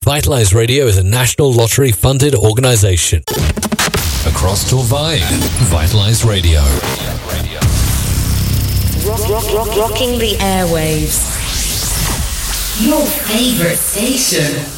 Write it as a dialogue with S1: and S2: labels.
S1: Vitalize Radio is a national lottery-funded organisation. Across Torvay, Vitalize Radio.
S2: Rocking the airwaves. Your favourite station.